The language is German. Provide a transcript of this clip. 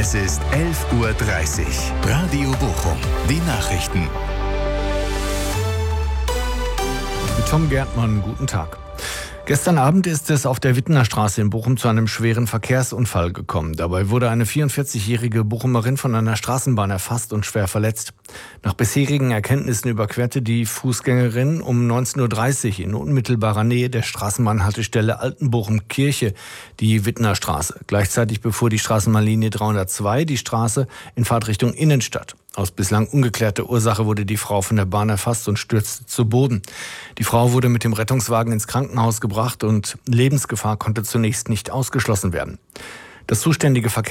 Es ist 11:30 Uhr. Radio Bochum. Die Nachrichten. Mit Tom Gärtmann, guten Tag. Gestern Abend ist es auf der Wittener Straße in Bochum zu einem schweren Verkehrsunfall gekommen. Dabei wurde eine 44-jährige Bochumerin von einer Straßenbahn erfasst und schwer verletzt. Nach bisherigen Erkenntnissen überquerte die Fußgängerin um 19:30 Uhr in unmittelbarer Nähe der Straßenbahnhaltestelle Altenbochum-Kirche die Wittener Straße. Gleichzeitig befuhr die Straßenbahnlinie 302 die Straße in Fahrtrichtung Innenstadt. Aus bislang ungeklärter Ursache wurde die Frau von der Bahn erfasst und stürzte zu Boden. Die Frau wurde mit dem Rettungswagen ins Krankenhaus gebracht und Lebensgefahr konnte zunächst nicht ausgeschlossen werden. Das zuständige